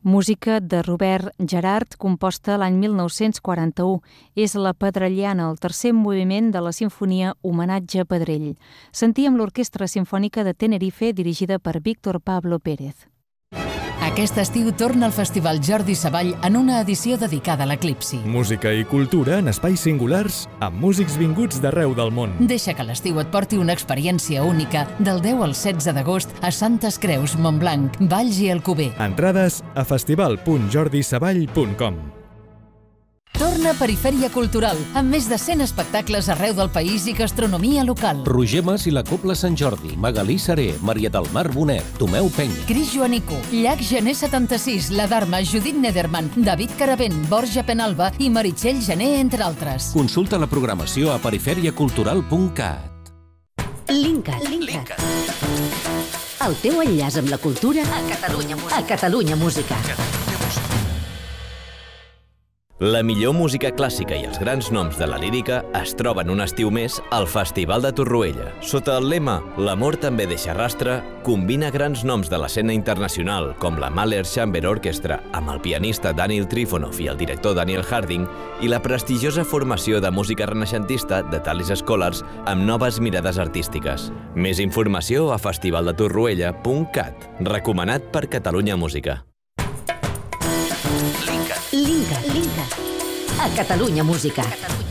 Música de Robert Gerhard, composta l'any 1941. És la Pedrelliana, el tercer moviment de la sinfonia Homenatge a Pedrell. Sentíem l'Orquestra Simfònica de Tenerife, dirigida per Víctor Pablo Pérez. Aquest estiu torna al Festival Jordi Savall en una edició dedicada a l'eclipsi. Música i cultura en espais singulars amb músics vinguts d'arreu del món. Deixa que l'estiu et porti una experiència única del 10 al 16 d'agost a Santes Creus, Montblanc, Valls i Alcover. Entrades a festival.jordisavall.com. Torna Perifèria Cultural, amb més de 100 espectacles arreu del país i gastronomia local. Roger Mas i la Cobla Sant Jordi, Magalí Saré, Maria del Mar Bonet, Tomeu Peny. Cris Joanico, Llac Gener 76, La Dharma, Judit Nederman, David Caravent, Borja Penalba i Meritxell Gené, entre altres. Consulta la programació a periferiacultural.cat. Linkat. El teu enllaç amb la cultura a Catalunya Música. La millor música clàssica i els grans noms de la lírica es troben un estiu més al Festival de Torroella. Sota el lema «L'amor també deixa rastre», combina grans noms de l'escena internacional com la Mahler Chamber Orchestra amb el pianista Daniel Trifonov i el director Daniel Harding i la prestigiosa formació de música renaixentista de Thalis Scholars amb noves mirades artístiques. Més informació a festivaldetorroella.cat. Recomanat per Catalunya Música. Linkat. A Catalunya Música.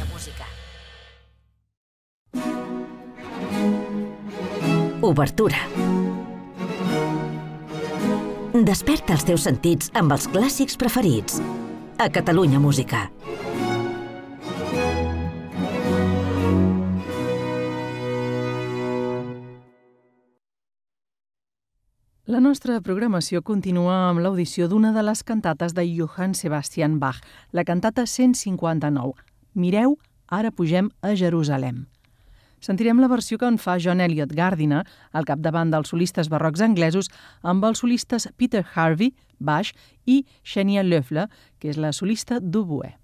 Obertura. Desperta els teus sentits amb els clàssics preferits. A Catalunya Música. La nostra programació continua amb l'audició d'una de les cantates de Johann Sebastian Bach, la cantata 159. Mireu, ara pugem a Jerusalem. Sentirem la versió que en fa John Eliot Gardiner, al capdavant dels solistes barrocs anglesos, amb els solistes Peter Harvey, baix, i Xenia Löffler, que és la solista d'oboè.